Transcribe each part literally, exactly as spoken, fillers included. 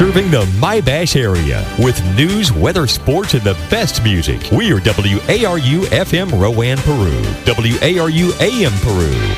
serving the My-Bash area with news, weather, sports, and the best music. We are W A R U F M Rowan, Peru. W A R U A M Peru.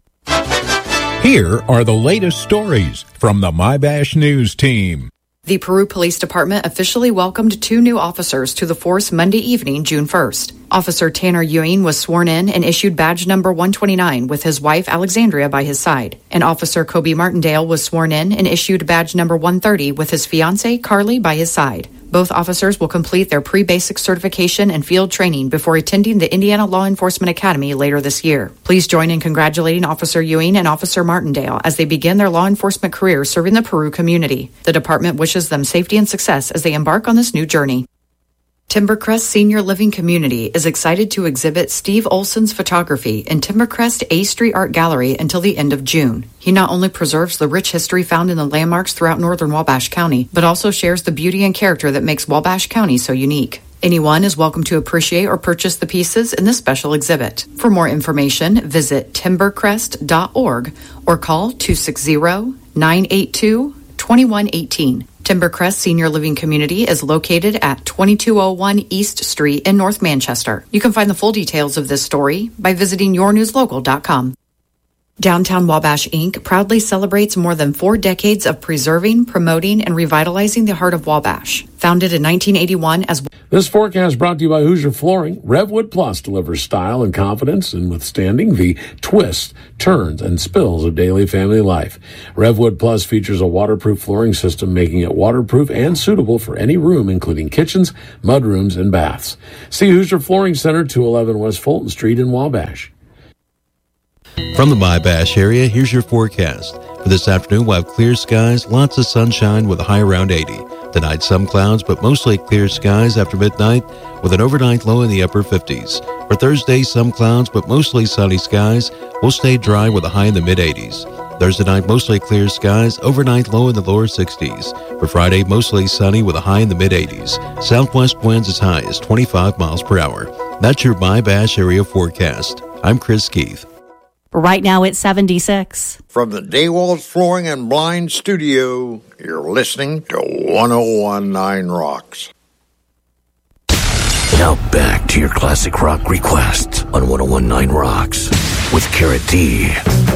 Here are the latest stories from the My-Bash News team. The Peru Police Department officially welcomed two new officers to the force Monday evening, June first. Officer Tanner Ewing was sworn in and issued badge number one twenty-nine with his wife Alexandria by his side. And Officer Kobe Martindale was sworn in and issued badge number one thirty with his fiancée Carly by his side. Both officers will complete their pre-basic certification and field training before attending the Indiana Law Enforcement Academy later this year. Please join in congratulating Officer Ewing and Officer Martindale as they begin their law enforcement careers serving the Peru community. The department wishes them safety and success as they embark on this new journey. Timbercrest Senior Living Community is excited to exhibit Steve Olson's photography in Timbercrest A Street Art Gallery until the end of June. He not only preserves the rich history found in the landmarks throughout northern Wabash County, but also shares the beauty and character that makes Wabash County so unique. Anyone is welcome to appreciate or purchase the pieces in this special exhibit. For more information, visit timbercrest dot org or call two six zero, nine eight two, two one one eight. Timbercrest Senior Living Community is located at twenty-two oh one East Street in North Manchester. You can find the full details of this story by visiting your news local dot com. Downtown Wabash Incorporated proudly celebrates more than four decades of preserving, promoting, and revitalizing the heart of Wabash. Founded in nineteen eighty-one as... This forecast brought to you by Hoosier Flooring. Revwood Plus delivers style and confidence in withstanding the twists, turns, and spills of daily family life. Revwood Plus features a waterproof flooring system, making it waterproof and suitable for any room, including kitchens, mudrooms, and baths. See Hoosier Flooring Center, two eleven West Fulton Street in Wabash. From the My-Bash area, here's your forecast. For this afternoon, we'll have clear skies, lots of sunshine with a high around eighty. Tonight, some clouds, but mostly clear skies after midnight with an overnight low in the upper fifties. For Thursday, some clouds, but mostly sunny skies. We'll stay dry with a high in the mid-eighties. Thursday night, mostly clear skies, overnight low in the lower sixties. For Friday, mostly sunny with a high in the mid-eighties. Southwest winds as high as twenty-five miles per hour. That's your My-Bash area forecast. I'm Chris Keith. Right now it's seventy-six. From the Daywalls Flooring and Blind Studio, you're listening to one oh one point nine Rocks. Now back to your classic rock requests on one oh one point nine Rocks with Carrot D.